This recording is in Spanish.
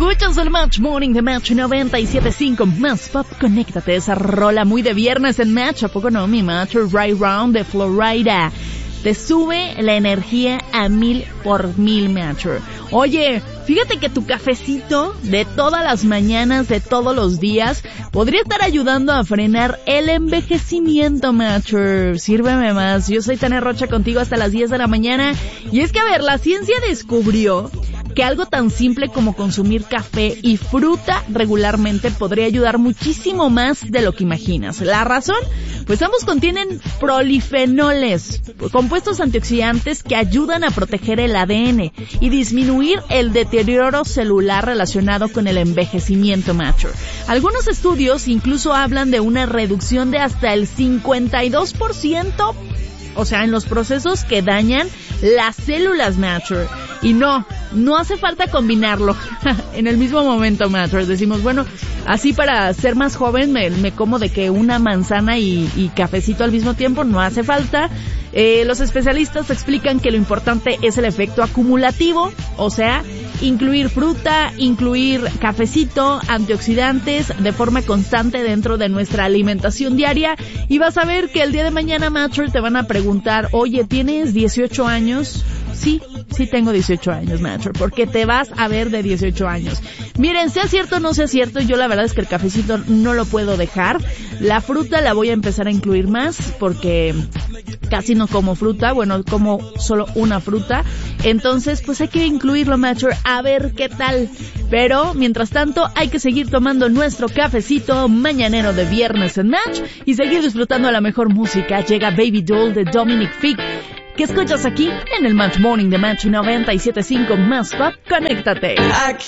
Escuchas el Match Morning de Match 97.5 más pop. Conéctate, esa rola muy de viernes en Match. ¿A poco no? Mi Match Right Round de Florida te sube la energía a 1000 por 1000, Matcher. Oye, fíjate que tu cafecito de todas las mañanas, de todos los días, podría estar ayudando a frenar el envejecimiento, Matcher. Sírveme más. Yo soy Tania Rocha contigo hasta las 10 de la mañana. Y es que, a ver, la ciencia descubrió que algo tan simple como consumir café y fruta regularmente podría ayudar muchísimo más de lo que imaginas. ¿La razón? Pues ambos contienen polifenoles, compuestos antioxidantes que ayudan a proteger el ADN y disminuir el deterioro celular relacionado con el envejecimiento, macho. Algunos estudios incluso hablan de una reducción de hasta el 52%, o sea, en los procesos que dañan las células, mature. Y no hace falta combinarlo en el mismo momento, mature. Decimos, bueno, así para ser más joven me como de que una manzana y cafecito al mismo tiempo. No hace falta. Los especialistas explican que lo importante es el efecto acumulativo, o sea, incluir fruta, incluir cafecito, antioxidantes de forma constante dentro de nuestra alimentación diaria. Y vas a ver que el día de mañana, mature, te van a preguntar, oye, ¿tienes 18 años? Sí tengo 18 años, macho, porque te vas a ver de 18 años. Miren, sea cierto o no sea cierto, yo la verdad es que el cafecito no lo puedo dejar. La fruta la voy a empezar a incluir más porque casi no como fruta, bueno, como solo una fruta. Entonces, pues hay que incluirlo, macho, a ver qué tal. Pero, mientras tanto, hay que seguir tomando nuestro cafecito mañanero de viernes en Match y seguir disfrutando la mejor música. Llega Baby Doll de Dominic Fike, que escuchas aquí en el Match Morning de Match 97.5 más pop. Conéctate.